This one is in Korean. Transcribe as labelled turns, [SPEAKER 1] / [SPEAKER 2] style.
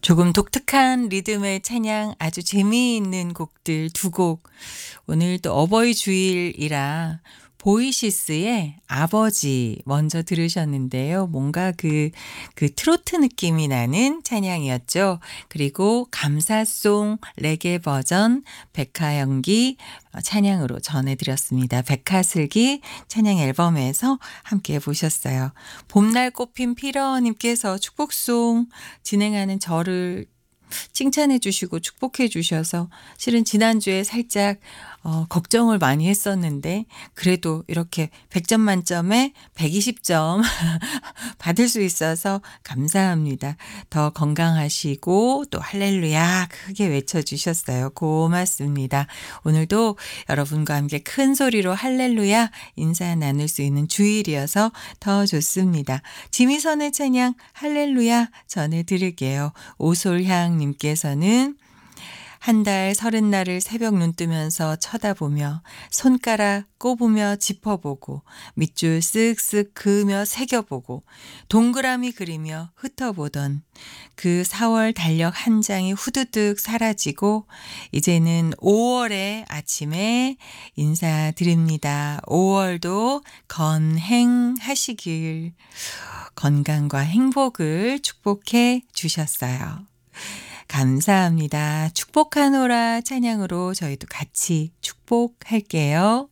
[SPEAKER 1] 조금 독특한 리듬의 찬양 아주 재미있는 곡들 두 곡 오늘 또 어버이 주일이라 보이시스의 아버지 먼저 들으셨는데요. 뭔가 그 트로트 느낌이 나는 찬양이었죠. 그리고 감사송 레게 버전 백화연기 찬양으로 전해드렸습니다. 백화슬기 찬양 앨범에서 함께 보셨어요. 봄날 꽃핀 피러님께서 축복송 진행하는 저를 칭찬해 주시고 축복해 주셔서 실은 지난주에 살짝 걱정을 많이 했었는데 그래도 이렇게 100점 만점에 120점 받을 수 있어서 감사합니다. 더 건강하시고 또 할렐루야 크게 외쳐주셨어요. 고맙습니다. 오늘도 여러분과 함께 큰 소리로 할렐루야 인사 나눌 수 있는 주일이어서 더 좋습니다. 지미선의 찬양 할렐루야 전해드릴게요. 오솔향님께서는 한 달 30날을 새벽 눈 뜨면서 쳐다보며 손가락 꼽으며 짚어보고 밑줄 쓱쓱 그으며 새겨보고 동그라미 그리며 흩어보던 그 4월 달력 한 장이 후두둑 사라지고 이제는 5월의 아침에 인사드립니다. 5월도 건행하시길 건강과 행복을 축복해 주셨어요. 감사합니다. 축복하노라 찬양으로 저희도 같이 축복할게요.